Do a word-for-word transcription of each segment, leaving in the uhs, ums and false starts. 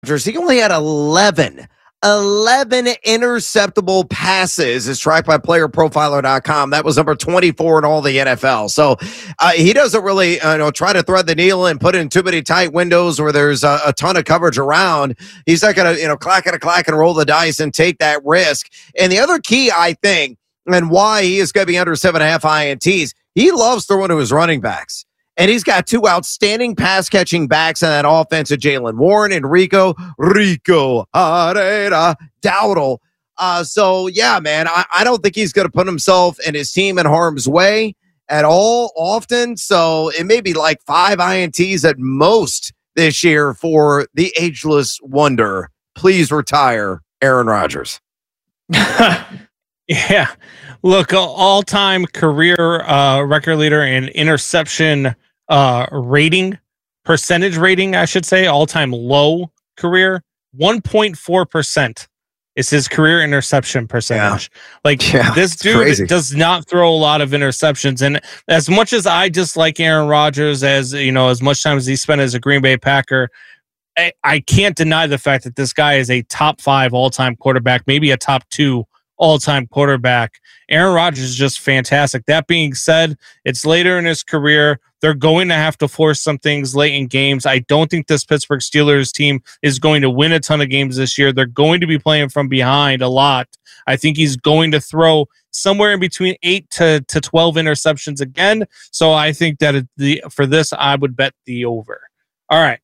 He only had eleven. eleven interceptable passes is tracked by player profiler dot com. That was number twenty-four in all the N F L. So uh, he doesn't really uh, you know, try to thread the needle and put it in too many tight windows where there's a, a ton of coverage around. He's not going to, you know, clack and a clack and roll the dice and take that risk. And the other key, I think, and why he is going to be under seven and a half I N Ts, he loves throwing to his running backs. And he's got two outstanding pass-catching backs in that offense of Jaylen Warren and Rico, Rico Herrera Dowdle. Uh, so, yeah, man, I, I don't think he's going to put himself and his team in harm's way at all often. So it may be like five I N Ts at most this year for the ageless wonder. Please retire, Aaron Rodgers. Yeah. Look, all-time career uh, record leader in interception uh, rating, percentage rating, I should say, all-time low career, one point four percent is his career interception percentage. Yeah. Like, yeah, this dude crazy. Does not throw a lot of interceptions. And as much as I dislike Aaron Rodgers, as you know, as much time as he spent as a Green Bay Packer, I, I can't deny the fact that this guy is a top five all-time quarterback, maybe a top two all-time quarterback. Aaron Rodgers is just fantastic. That being said, it's later in his career. They're going to have to force some things late in games. I don't think this Pittsburgh Steelers team is going to win a ton of games this year. They're going to be playing from behind a lot. I think he's going to throw somewhere in between eight to, to twelve interceptions again. So I think that it, the for this, I would bet the over. All right.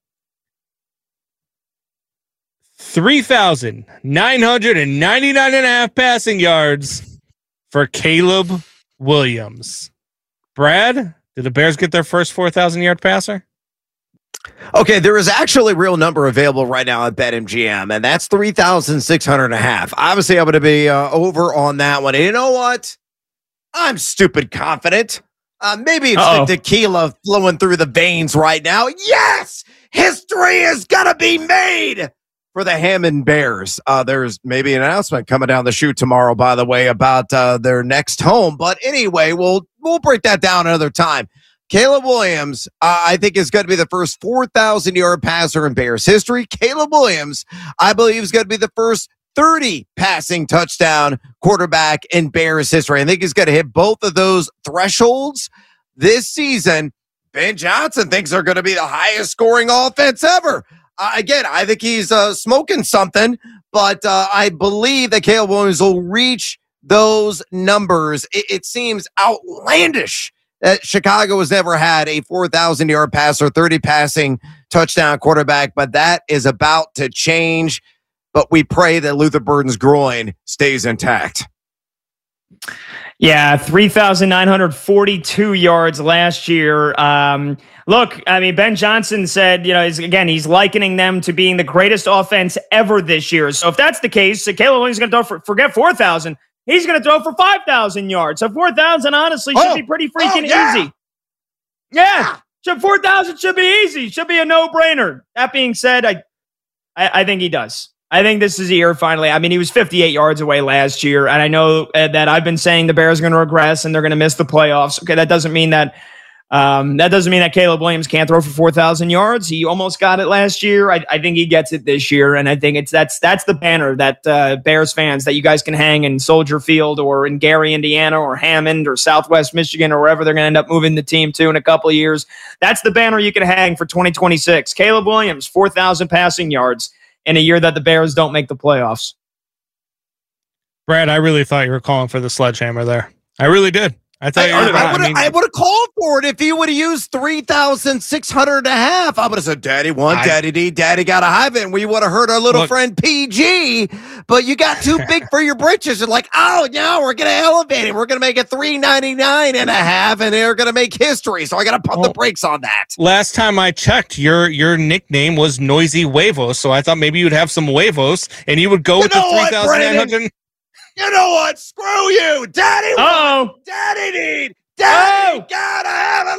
three thousand nine hundred ninety-nine and a half passing yards for Caleb Williams. Brad, did the Bears get their first four thousand yard passer? Okay, there is actually a real number available right now at BetMGM, and that's three thousand six hundred and a half. Obviously, I'm going to be uh, over on that one. And you know what? I'm stupid confident. Uh, maybe it's Uh-oh. the tequila flowing through the veins right now. Yes! History is going to be made for the Hammond Bears. Uh, there's maybe an announcement coming down the chute tomorrow, by the way, about uh, their next home. But anyway, we'll we'll break that down another time. Caleb Williams, uh, I think, is going to be the first four thousand yard passer in Bears history. Caleb Williams, I believe, is going to be the first thirty passing touchdown quarterback in Bears history. I think he's going to hit both of those thresholds this season. Ben Johnson thinks they're going to be the highest scoring offense ever. Uh, again, I think he's uh, smoking something, but uh, I believe that Caleb Williams will reach those numbers. It, it seems outlandish that Chicago has never had a four thousand yard passer, thirty passing touchdown quarterback, but that is about to change. But we pray that Luther Burden's groin stays intact. Yeah, three thousand nine hundred forty-two yards last year. Um, look, I mean, Ben Johnson said, you know, he's, again, he's likening them to being the greatest offense ever this year. So if that's the case, so Caleb Williams is going to throw for, forget four thousand. He's going to throw for five thousand yards. So four thousand, honestly, should oh, be pretty freaking oh, yeah. easy. Yeah, yeah. four thousand should be easy. Should be a no-brainer. That being said, I, I, I think he does. I think this is a year finally. I mean, he was fifty-eight yards away last year, and I know uh, that I've been saying the Bears are going to regress and they're going to miss the playoffs. Okay, that doesn't mean that um, that doesn't mean that Caleb Williams can't throw for four thousand yards. He almost got it last year. I, I think he gets it this year, and I think it's that's that's the banner that uh, Bears fans that you guys can hang in Soldier Field or in Gary, Indiana, or Hammond or Southwest Michigan or wherever they're going to end up moving the team to in a couple of years. That's the banner you can hang for twenty twenty-six. Caleb Williams, four thousand passing yards in a year that the Bears don't make the playoffs. Brad, I really thought you were calling for the sledgehammer there. I really did. I thought I, you were I, I, I, I would have called for it if you would have used three thousand six hundred and a half. I would have said, Daddy one, I, Daddy D, Daddy got to have it. And we would have heard our little look, friend P G, but you got too big for your britches. And like, oh, no, we're going to elevate it. We're going to make it three ninety-nine and a half, and they're going to make history. So I got to pump well, the brakes on that. Last time I checked, your your nickname was Noisy Huevos, so I thought maybe you'd have some huevos, and you would go you with the three thousand nine hundred. You know what? Screw you. Daddy oh. Daddy need. Daddy oh. gotta have it.